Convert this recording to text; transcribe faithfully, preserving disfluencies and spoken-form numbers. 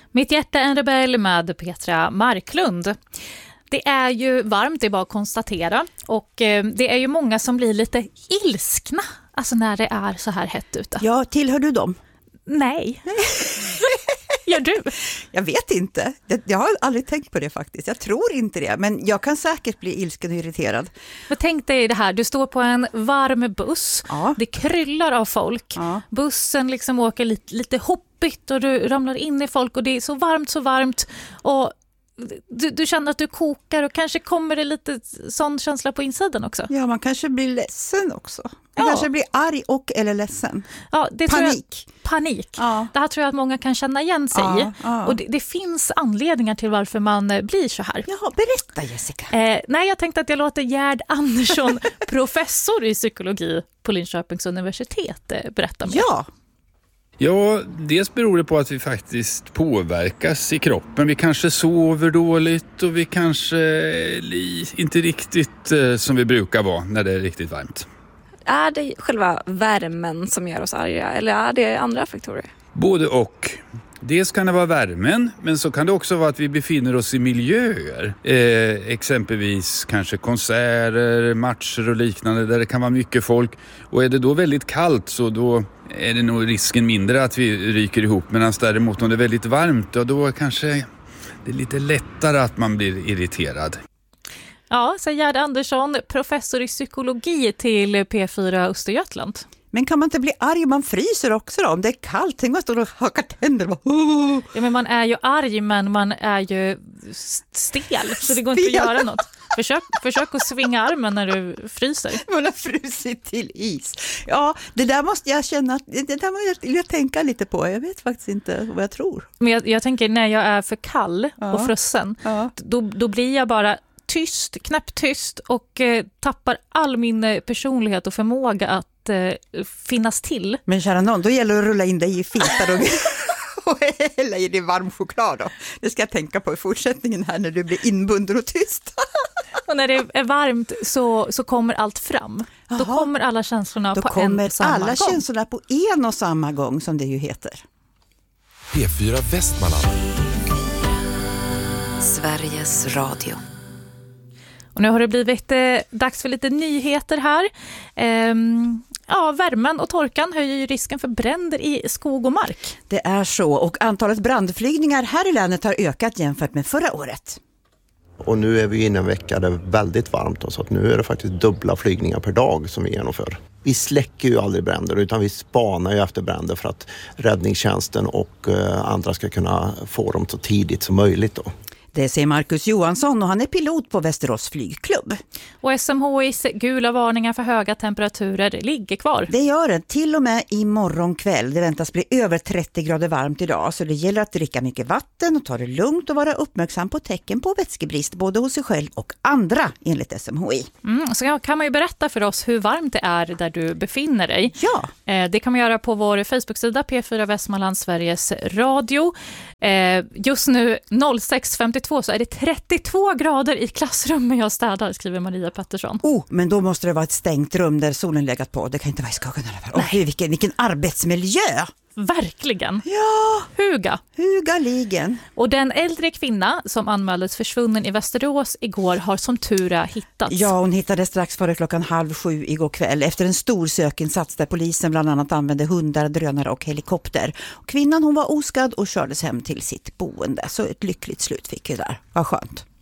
Mitt hjärta är en rebell med Petra Marklund. Det är ju varmt, det är bara att konstatera. Och eh, det är ju många som blir lite ilskna alltså när det är så här hett ute. Ja, tillhör du dem? Nej. Gör du? Jag vet inte. Jag har aldrig tänkt på det faktiskt. Jag tror inte det. Men jag kan säkert bli ilsken och irriterad. Men tänk dig det här. Du står på en varm buss. Ja. Det kryllar av folk. Ja. Bussen liksom åker lite, lite hoppigt och du ramlar in i folk. Och det är så varmt, så varmt. Och du, du känner att du kokar och kanske kommer det lite sån känsla på insidan också. Ja, man kanske blir ledsen också. Man Ja. kanske blir arg och eller ledsen. Ja, det tror Panik. Jag, panik. Ja. Det här tror jag att många kan känna igen sig Ja, i. ja. Och det, det finns anledningar till varför man eh, blir så här. Jaha, berätta Jessica. Eh, nej, jag tänkte att jag låter Gerd Andersson, professor i psykologi på Linköpings universitet, eh, berätta mer. Ja. Ja, dels beror det på att vi faktiskt påverkas i kroppen. Vi kanske sover dåligt och vi kanske är inte riktigt eh, som vi brukar vara när det är riktigt varmt. Är det själva värmen som gör oss arga eller är det andra faktorer? Både och. Dels kan det vara värmen, men så kan det också vara att vi befinner oss i miljöer. Eh, exempelvis kanske konserter, matcher och liknande där det kan vara mycket folk. Och är det då väldigt kallt så då är det nog risken mindre att vi ryker ihop. Medan däremot om det är väldigt varmt, ja, då kanske det är lite lättare att man blir irriterad. Ja, säger Gerd Andersson, professor i psykologi till P fyra Östergötland. Men kan man inte bli arg om man fryser också då? Om det är kallt, tänk man står och hakar tänder. Bara, oh. Ja, men man är ju arg, men man är ju stel, så det går inte att göra något. Försök, försök att svinga armen när du fryser. Man har frusit till is. Ja, det där måste jag känna, det där måste jag tänka lite på. Jag vet faktiskt inte vad jag tror. Men jag, jag tänker när jag är för kall Ja. och frusen, Ja. då, då blir jag bara tyst, knäpptyst och eh, tappar all min eh, personlighet och förmåga att eh, finnas till. Men kära någon, då gäller det att rulla in dig i filtar och, och hälla i dig varm choklad då. Det ska jag tänka på i fortsättningen här när du blir inbunden och tyst. Och när det är varmt så, så kommer allt fram. Jaha. Då kommer alla känslorna Då på kommer en samma alla gång. känslorna på en och samma gång, som det ju heter. P fyra Västmanland. Sveriges Radio. Och nu har det blivit eh, dags för lite nyheter här. Ehm, ja, värmen och torkan höjer ju risken för bränder i skog och mark. Det är så, och antalet brandflygningar här i länet har ökat jämfört med förra året. Och nu är vi inne en vecka där det är väldigt varmt då, så att nu är det faktiskt dubbla flygningar per dag som vi genomför. Vi släcker ju aldrig bränder utan vi spanar ju efter bränder för att räddningstjänsten och eh, andra ska kunna få dem så tidigt som möjligt då. Det säger Marcus Johansson och han är pilot på Västerås flygklubb. Och S M H I:s gula varningar för höga temperaturer ligger kvar. Det gör det till och med imorgon kväll. Det väntas bli över trettio grader varmt idag, så det gäller att dricka mycket vatten och ta det lugnt och vara uppmärksam på tecken på vätskebrist både hos sig själv och andra enligt S M H I. Mm, så kan man ju berätta för oss hur varmt det är där du befinner dig. Ja. Eh, det kan man göra på vår Facebook-sida P fyra Västmanland Sveriges Radio. Eh, just nu sex femtiotvå så är det trettiotvå grader i klassrummet jag städar, skriver Maria Pettersson. Oh, men då måste det vara ett stängt rum där solen legat på. Det kan inte vara i skuggan i alla fall. Oh, vilken, vilken arbetsmiljö! Verkligen. Ja, Huga. hugaligen. Och den äldre kvinna som anmäldes försvunnen i Västerås igår har som tur är hittats. Ja, hon hittades strax före klockan halv sju igår kväll efter en stor sökinsats där polisen bland annat använde hundar, drönare och helikopter. Kvinnan hon var oskadd och kördes hem till sitt boende. Så ett lyckligt slut fick vi där. Vad skönt.